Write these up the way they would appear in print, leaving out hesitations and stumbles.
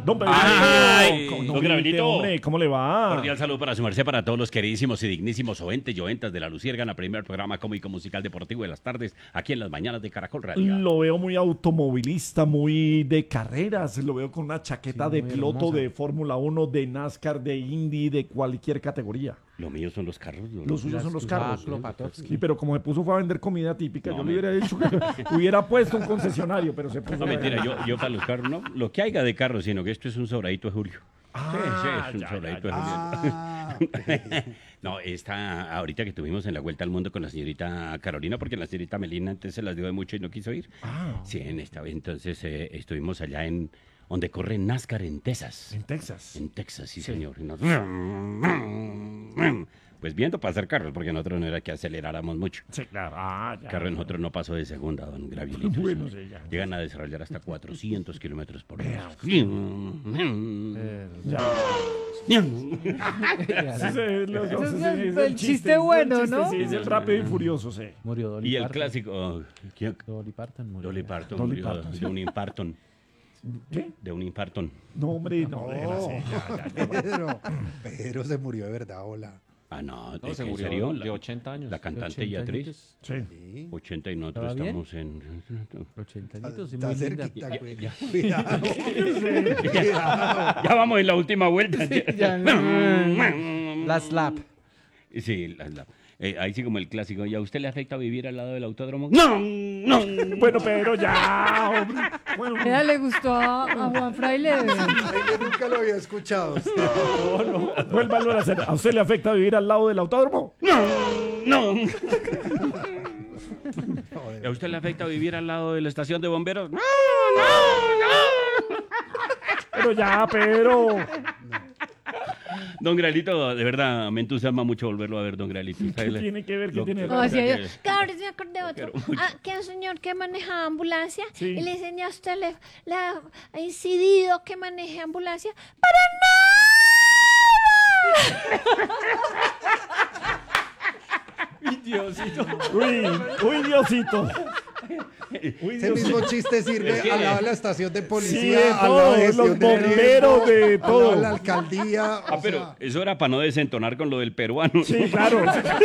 Don Pedrito. Ay, No don grite, Gravelito. hombre, ¿cómo le va? Cordial saludo para su merced, para todos los queridísimos y dignísimos oyentes y oyentas de La Luciérgana, primer programa cómico musical deportivo de las tardes, aquí en las mañanas de Caracol Radio. Lo veo muy automovilista, muy de carreras. Lo veo con una chaqueta de piloto hermosa. de Fórmula 1, de NASCAR, de Indy, de cualquier categoría. Lo mío son los carros. Los suyos son los carros. Klopatowski. Sí, pero como se puso fue a vender comida típica, No, yo le hubiera dicho que hubiera puesto un concesionario, pero se puso. No, mentira, yo para los carros no. Lo que haya de carros, sino que esto es un sobradito de Julio. Ah, Es un ya, sobradito ya, de Julio. No, esta, ahorita que tuvimos en la Vuelta al Mundo con la señorita Carolina, porque la señorita Melina antes se las dio de mucho y no quiso ir. Sí, en esta vez entonces estuvimos allá en donde corre NASCAR en Texas. En Texas. En Texas, sí, señor. Y nos- Pues viendo pasar carros, porque nosotros no era que aceleráramos mucho. Sí, claro. Ah, El ya. carro de nosotros no pasó de segunda, don Gravielito. Bueno, sí, ya. Llegan a desarrollar hasta 400 kilómetros por hora. Ya. Sí, el chiste bueno, ¿no? Sí, es el rápido y furioso, sí. Murió Dolly Y el Parton. clásico, ¿quién? Dolly Parton murió. Dolly Parton Dolly murió Parton, sí. de un infartón. ¿Qué? De un infartón. No, hombre, no, déjela, sí, ya. Pedro se murió de verdad, hola. Ah, no, No, se ¿en murió serio? de 80 años. La cantante de y 80 actriz. añitos. Sí. Sí. 80 y nosotros ¿Estaba bien? estamos en... 80 añitos, sí, Está muy linda. cerquita, güey. Cuidado. Ya vamos en la última vuelta. ya. La slap. Sí, ahí sí como el clásico. ¿Y a usted le afecta vivir al lado del autódromo? ¡No! ¡No! Bueno, pero ya, hombre. Bueno, Mira, le gustó a Juan Fraile. Yo nunca lo había escuchado. vuélvalo a hacer. ¿A usted le afecta vivir al lado del autódromo? ¡No! ¿A usted le afecta vivir al lado de la estación de bomberos? ¡No! Pero ya, pero. Don Gralito, de verdad, me entusiasma mucho volverlo a ver, don Gralito. ¿Qué tiene que ver? ¿Qué Lo- tiene que lo- ver? Así que- es. Claro, me acordé de otro. quiero mucho. Que un señor que manejaba ambulancia Sí. y le dicen, ¿a usted le ha incidido que maneje ambulancia? Uy, Diosito. Uy, Ese Diosito. mismo chiste sirve al lado de la estación de Sí, policía, de al lado todo, de gestión los de bomberos, riesgo, de al lado todo. de la alcaldía. Ah, pero eso era para no desentonar con lo del peruano. Sí, claro.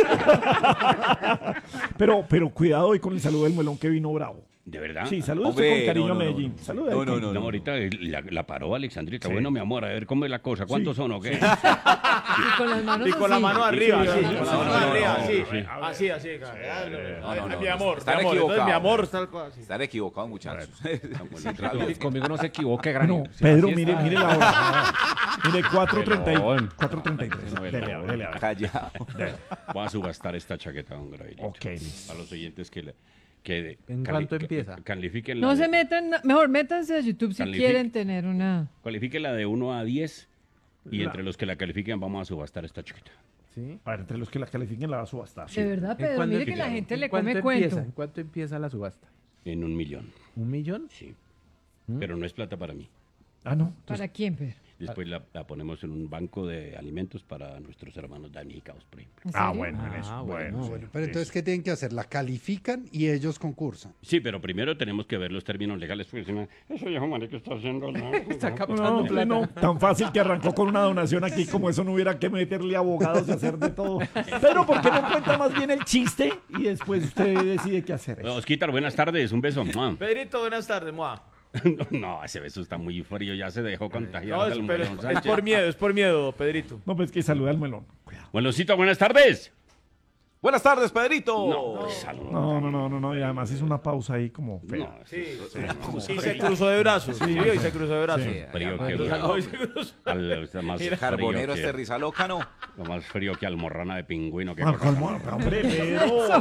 Pero cuidado hoy con el saludo del melón que vino bravo. ¿De verdad? Sí, saludos Hombre, con cariño no, a no, Medellín. no. Saluda. No, no, no. No, ahorita la paró Alexandrita. Sí. Bueno, mi amor, a ver cómo es la cosa. ¿Cuántos son o qué? Y con las manos Y con la así. mano arriba, sí, sí, con la sí, mano sí, arriba, no, sí. sí. Así, así. Mi amor, Están mi amor. Entonces, equivocados. mi amor está así. Están equivocados, muchachos. Conmigo no se equivoque, Granio. No, Sí, Pedro, así mire, está. mire la hora. Mire, 4:30. Pelón. 4:33. Dele, a ver. Callado. Voy a subastar esta chaqueta, don Gravilito. Ok, listo. A los oyentes que ¿En cuánto empieza? Califiquen No la se de, metan, mejor métanse a YouTube si Calific- quieren tener una. califiquen la de 1 a 10 y entre los que la califiquen vamos a subastar esta chaqueta. Sí. A ver, entre los que la califiquen la va a subastar. De verdad, ¿En Pedro, cuándo mire que la empieza? gente ¿En le cuánto come empieza? cuento. ¿En cuánto empieza la subasta? En 1 millón, ¿1 millón? sí. Pero no es plata para mí. Ah, no. ¿Para quién, Pedro? Después la ponemos en un banco de alimentos para nuestros hermanos damnificados, por ejemplo. ¿En Ah, serio? bueno, en eso. Ah, Bueno, bueno. Bueno, pero entonces, ¿qué tienen que hacer? La califican y ellos concursan. Sí, pero primero tenemos que ver los términos legales. Porque si no, eso viejo marica está haciendo... Está captando No, plata. no, tan fácil que arrancó con una donación aquí, como eso no hubiera que meterle abogados y hacer de todo. Pero ¿por qué no cuenta más bien el chiste y después usted decide qué hacer? Osquitar, buenas tardes, un beso. Pedrito, buenas tardes, Moa. No, ese beso está muy frío, ya se dejó contagiar. No, del pero Melón es Sánchez. por miedo, Pedrito. No, pues que saluda al melón. Cuidado. Buenosito, buenas tardes. Buenas tardes, Pedrito. No, saludo. No, y además hizo una pausa ahí como fea. No, Sí, y se cruzó de brazos. Sí, y se cruzó de brazos. frío que Ay, se cruzó. está más Carbonero frío este risaloca, ¿no? lo más frío que almorrana de pingüino que Ah, calma, hombre, pero.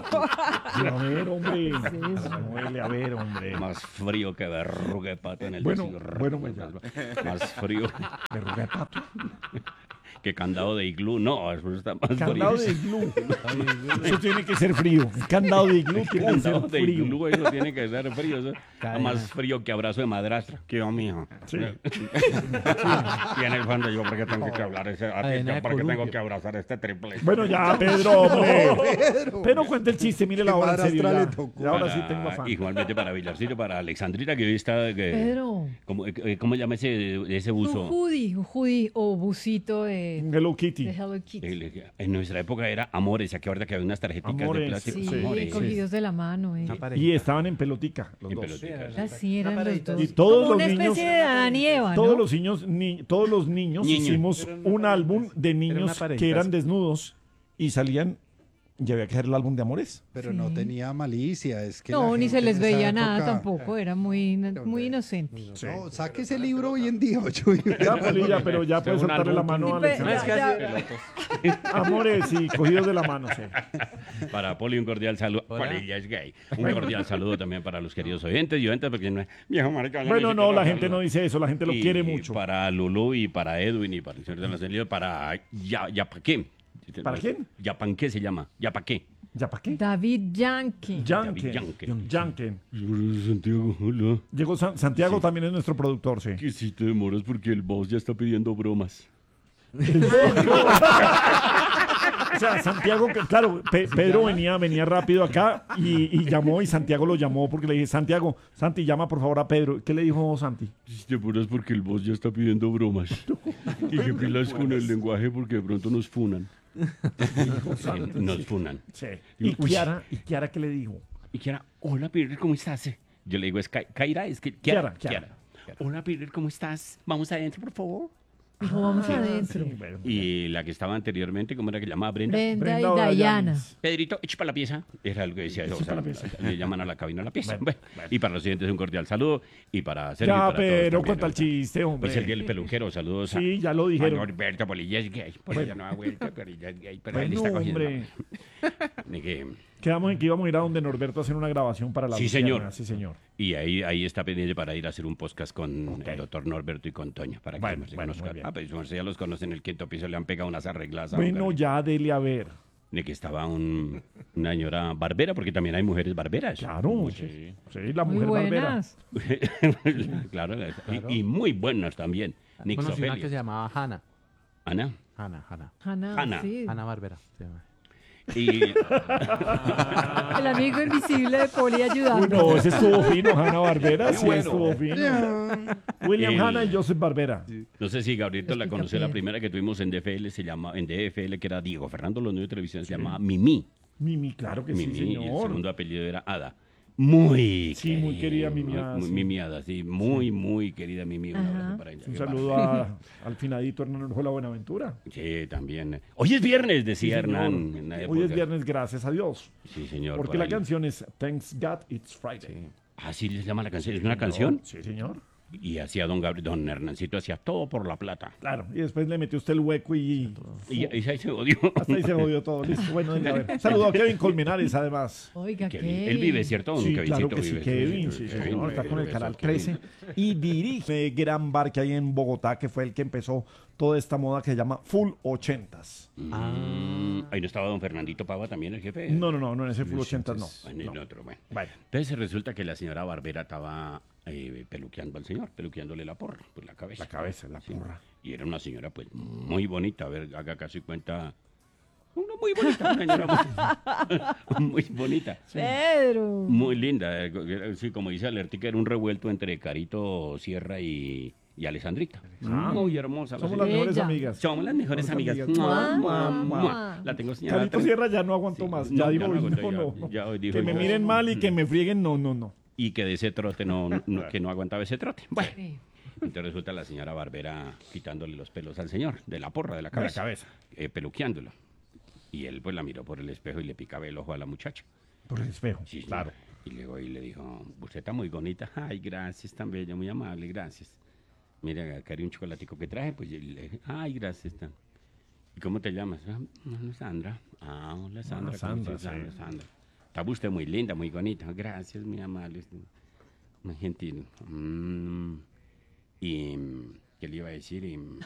A ver, hombre. más frío que verruga de pato en el Bueno, desierto. bueno, pues ya. Más frío. Verruga de pato. que candado de iglú. No, eso está más Candado frío. de iglú. Eso tiene que ser frío. Candado de iglú tiene que ser Candado de frío. iglú, eso tiene que ser frío. Eso Cadena. más frío que abrazo de madrastra. ¿Qué va, mijo? Sí. Y en el fondo yo, ¿por qué tengo que hablar ese? Cadena de ¿Por qué tengo columpio. que abrazar este triple? Bueno, ya, Pedro, hombre. Pero cuente el chiste, mire la ¿Qué hora, en serio. madrastra Ya. le tocó? Y ahora sí Para- tengo afán. Igualmente para Villarcito, para Alexandrita, que hoy está... Pedro. ¿Cómo llama ese Un buzo? hoodie o busito Un Hello Kitty. de Hello Kitty. En nuestra época era Amores, ¿se acuerda que había unas tarjeticas de Amores, plástico? Sí, Amores. cogidos de la mano. Una pareja. Y estaban en pelotica, los En dos. pelotica. Así eran los pareja. dos. Y todos Como los una niños- especie de Adán y Eva, ¿no? Todos los niños Niño. hicimos un álbum de niños pareja, que eran sí. desnudos y salían, y había que hacer el álbum de amores. Pero no Sí. tenía malicia, es que No, la ni se gente les en esa veía nada época- tampoco, era muy inocente. No, saque ese libro hoy en día, ocho. Ya, Polilla, pero ya puedes un soltarle la álbum mano a con- Alexandra. Es que así- Amores y cogidos de la mano, sí. Para Poli un cordial saludo. Hola. Poli ya es gay. Un cordial saludo también para los queridos oyentes y oyentes, porque no es viejo marica. Bueno, no, la gente no dice eso, la gente lo Y quiere mucho. Para Lulú y para Edwin y para el señor de la Celio, para Yapaqué. ¿Para quién? Yapanqué se llama. Yapaqué. ¿Ya para qué? David Yankee. David Janken. Janken. Janken. Santiago, hola. Llegó Santiago también es nuestro productor, sí. Que si te demoras porque el boss ya está pidiendo bromas. O sea, Santiago, claro, Pedro venía rápido acá y llamó y Santiago lo llamó porque le dije, Santiago, Santi, llama por favor a Pedro. ¿Qué le dijo Santi? Si te demoras porque el boss ya está pidiendo bromas. Y que pilas con el lenguaje porque de pronto nos funan. Nos funan. Sí. ¿Y Kiara qué le dijo? Y Kiara, hola Peter, ¿cómo estás? Yo le digo, es Kaira, es que Kiara. Hola Peter, ¿cómo estás? Vamos adentro, por favor. Dijo, vamos adentro. Sí, bueno. Y la que estaba anteriormente, ¿cómo era que llamaba Brenda? Brenda y o Diana. Pedrito, echa para la pieza. Era algo que decía eso. Echa pa' la pieza. Le llaman a la cabina la pieza. Bueno, Bueno, y para los siguientes un cordial saludo. Y para Sergio y Ya, para todos pero también, cuenta el ¿no? chiste, hombre. Pues el día del peluquero, saludos Sí, ya lo a dijeron. Norberto Polilla es gay. Polilla no ha vuelto, Polilla es gay, pero él Bueno, está cogiendo. hombre. De que- Quedamos en que íbamos a ir a donde Norberto a hacer una grabación para la Sí, Luciana. señor. Sí, señor. Y ahí está pendiente para ir a hacer un podcast con el doctor Norberto y con Toña. Para que Bueno, se bueno, conozcan. muy bien. Pues su ya los conocen en el quinto piso, le han pegado unas arregladas. a Bueno, un ya dele a ver. de que estaba una señora barbera, porque también hay mujeres barberas. Claro. Sí. Sí, la Muy mujer barbera. buenas. Claro, y muy buenas también. Conocí una que se Nixofelia. llamaba Hanna. Ana. Hanna, sí. Hanna Barbera. se llama. Y El amigo invisible de Poli ayudando. No, ese estuvo fino, Hanna Barbera. Sí, bueno. estuvo fino. William El- Hanna y Joseph Barbera. no sé si Gabrielito la conoció, la Explica, primera que tuvimos en DFL se llama, en DFL, que era Diego Fernando Los Nuevos de Televisión, se llamaba Mimi. Mimi, claro que Mimi, sí, y el señor. segundo apellido era Ada. Muy Sí, muy querida Mimi Ada, sí. Mimi Ada, sí, muy querida Mimi. Un Ajá. abrazo para ella. Un Qué saludo al finadito Hernán Orjuela Buenaventura. Sí, también. Hoy es viernes, decía Sí, señor. Hernán. en la Hoy época. es viernes, gracias a Dios. Sí, señor. Porque por la ahí. canción es Thanks God It's Friday. Así se llama la canción. ¿Es una canción? Sí, señor. Y hacía don Hernancito, hacía todo por la plata. Claro. Y después le metió usted el hueco y Y ahí se odió. hasta ahí se jodió todo. Listo. Bueno, dele a ver. Saludo a Kevin Colmenares, además. Oiga, Kevin. ¿qué? Él vive, ¿cierto? Don Sí, Kevincito claro que sí, vive. Kevin, sí, señor, está con el canal 13 y dirige gran bar que hay en Bogotá, que fue el que empezó toda esta moda que se llama Full 80s. Ahí no estaba don Fernandito Pava también, el jefe. No, en ese Full 80s no. En el No. otro, bueno. Bueno. Entonces resulta que la señora Barbera estaba peluqueando al señor, peluqueándole la porra, pues la cabeza. La cabeza, la Sí. porra. Y era una señora, pues, muy bonita. A ver, haga casi cuenta. Una muy bonita, una señora muy bonita. Pedro. Muy linda. Sí, como dice Alertica, era un revuelto entre Carito Sierra y Alessandrita. Muy hermosa. la Somos señora. las mejores Bella. amigas. Somos las mejores amigas. amigas. Mua, mua, Mua. mua. La tengo señalada. Carito Sierra ya no aguantó Sí. más. No, Ya ya dijo, no aguantó, no. ya hoy dijo, Que me no. miren mal y que me frieguen, no. Y que de ese trote que no aguantaba ese trote. Bueno, Sí. entonces resulta la señora Barbera quitándole los pelos al señor, de la porra, de la De la cabeza. cabeza. Peluqueándolo. Y él pues la miró por el espejo y le picaba el ojo a la muchacha. Por el espejo. Sí, claro. Y luego y le dijo, usted está muy bonita. Ay, gracias, tan bella, muy amable, gracias. Mira, acá hay un chocolatico que traje, pues yo le dije, ay, gracias. ¿Y cómo te llamas? Hola, Sandra. Ah, hola, Sandra. ¿cómo Sandra, estás? sí. Sandra. Está usted muy linda, muy bonita. Gracias, muy amable. Muy gentil. ¿Y qué le iba a decir?